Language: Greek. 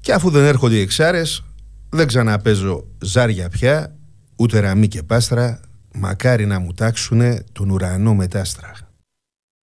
Και αφού δεν έρχονται οι εξάρες, δεν ξαναπαίζω ζάρια πια, ούτε ραμί και πάστρα, μακάρι να μου τάξουνε τον ουρανό μετάστρα.